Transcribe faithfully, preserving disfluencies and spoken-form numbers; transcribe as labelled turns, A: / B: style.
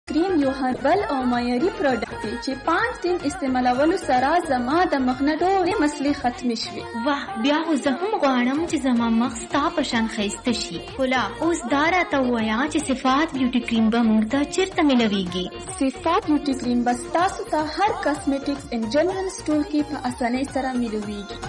A: کریم یو هربل او معیاري پروډکټ دی چې پانچ دن استعمالولو سره زما د مخ نه ډېرې مسلې ختمې شوې.
B: واه، بیا خو زه هم غواړم چې زما مخ ستا په شان ښایسته شي. خلا اوس دا راته ووایه چې صفات بیوټي کریم به موږ ته چېرته ملویږي؟
A: صفات بیوټي کریم به ستاسو ته هر کاسمیټکس ان جنرال سټور کې په اسانۍ سره ملویږي.